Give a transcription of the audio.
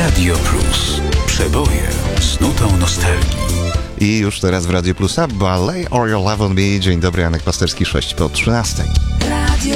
Radio Plus. Przeboje z nutą nostalgii. I już teraz w Radio Plusa Ballet Or Your Love On Me. Dzień dobry, Janek Pasterski, 6 po 13.